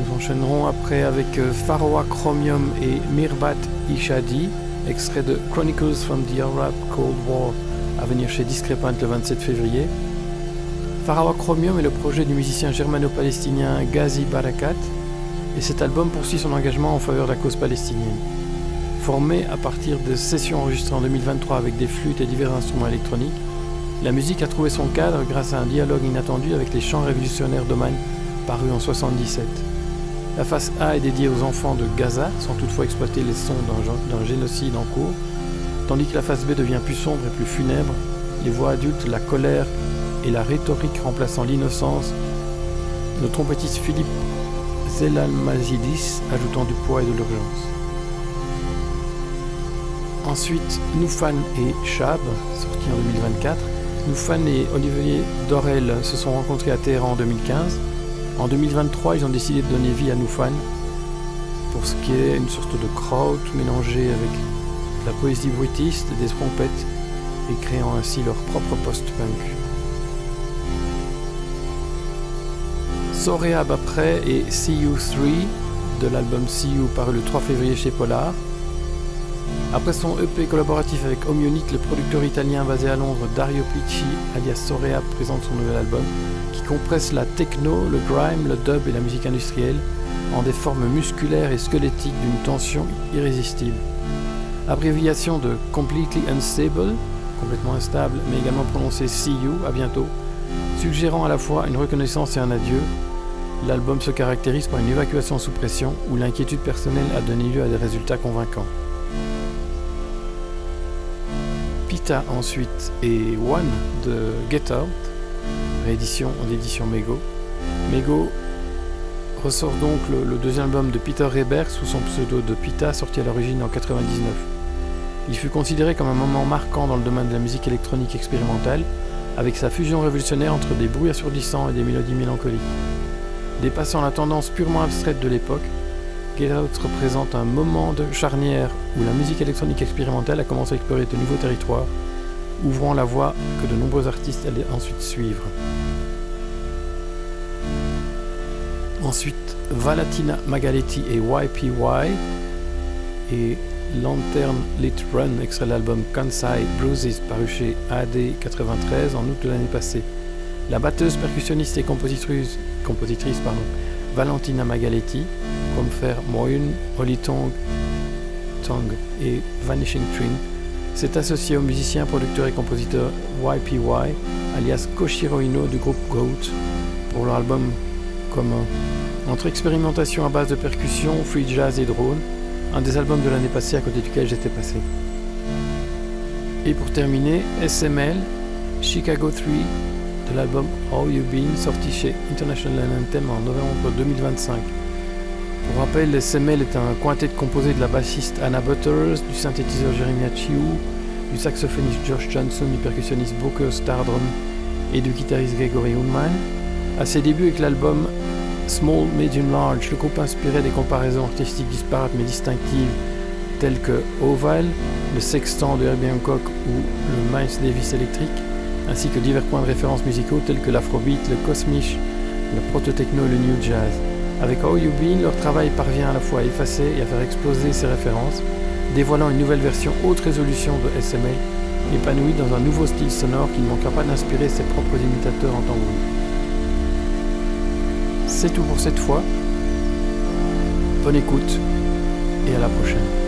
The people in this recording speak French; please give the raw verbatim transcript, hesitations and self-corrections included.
Nous enchaînerons après avec euh, Pharaoh Chromium et Mirbat Ishadi, extrait de Chronicles from the Arab Cold War, à venir chez Discrepant le vingt-sept février. Pharaoh Chromium est le projet du musicien germano-palestinien Ghazi Barakat, et cet album poursuit son engagement en faveur de la cause palestinienne. Formé à partir de sessions enregistrées en deux mille vingt-trois avec des flûtes et divers instruments électroniques, la musique a trouvé son cadre grâce à un dialogue inattendu avec les chants révolutionnaires d'Oman parus en soixante-dix-sept. La face A est dédiée aux enfants de Gaza, sans toutefois exploiter les sons d'un, d'un génocide en cours, tandis que la face B devient plus sombre et plus funèbre, les voix adultes, la colère et la rhétorique remplaçant l'innocence, le trompettiste Philippe Zelalmazidis ajoutant du poids et de l'urgence. Ensuite, Noufan et Shab, sorti en deux mille vingt-quatre. Noufan et Olivier Dorel se sont rencontrés à Téhéran en deux mille quinze. En deux mille vingt-trois, ils ont décidé de donner vie à Noufan pour ce qui est une sorte de kraut mélangé avec la poésie bruitiste et des trompettes et créant ainsi leur propre post-punk. Soreab après et See You trois de l'album See You paru le trois février chez Polar. Après son E P collaboratif avec Home Unit, le producteur italien basé à Londres Dario Picci, alias Soreab, présente son nouvel album qui compresse la techno, le grime, le dub et la musique industrielle en des formes musculaires et squelettiques d'une tension irrésistible. Abréviation de Completely Unstable, complètement instable, mais également prononcé See You, à bientôt, suggérant à la fois une reconnaissance et un adieu, l'album se caractérise par une évacuation sous pression où l'inquiétude personnelle a donné lieu à des résultats convaincants. Pita ensuite et One de Get Out, réédition en édition Mego. Mego ressort donc le, le deuxième album de Peter Reber sous son pseudo de Pita, sorti à l'origine en quatre-vingt-dix-neuf. Il fut considéré comme un moment marquant dans le domaine de la musique électronique expérimentale, avec sa fusion révolutionnaire entre des bruits assourdissants et des mélodies mélancoliques. Dépassant la tendance purement abstraite de l'époque, Get Out représente un moment de charnière où la musique électronique expérimentale a commencé à explorer de nouveaux territoires, ouvrant la voie que de nombreux artistes allaient ensuite suivre. Ensuite, Valatina Magaletti et Y P Y et Lantern Lit Run, extrait de l'album Kansai Bruises paru chez A D quatre-vingt-treize en août de l'année passée. La batteuse, percussionniste et compositrice, compositrice pardon, Valentina Magaletti, comme faire Moyun, Holy Tongue, Tongue et Vanishing Train, s'est associé au musicien, producteur et compositeur Y P Y, alias Koshiro Ino du groupe Goat, pour leur album commun. Entre expérimentation à base de percussion, free jazz et drone, un des albums de l'année passée à côté duquel j'étais passé. Et pour terminer, S M L, Chicago trois, de l'album How You Been, sorti chez International Anthem en novembre deux mille vingt-cinq. Pour rappel, S M L est un quintet composé de la bassiste Anna Butters, du synthétiseur Jeremiah Chiu, du saxophoniste Josh Johnson, du percussionniste Booker Stardrum et du guitariste Gregory Unman. À ses débuts avec l'album Small, Medium, Large, le groupe inspirait des comparaisons artistiques disparates mais distinctives telles que Oval, le Sextant de Herbie Hancock ou le Miles Davis électrique, ainsi que divers points de référence musicaux tels que l'afrobeat, le cosmiche, le proto-techno et le new jazz. Avec How You Been, leur travail parvient à la fois à effacer et à faire exploser ces références, dévoilant une nouvelle version haute résolution de S M A, épanouie dans un nouveau style sonore qui ne manquera pas d'inspirer ses propres imitateurs en temps voulu. C'est tout pour cette fois. Bonne écoute et à la prochaine.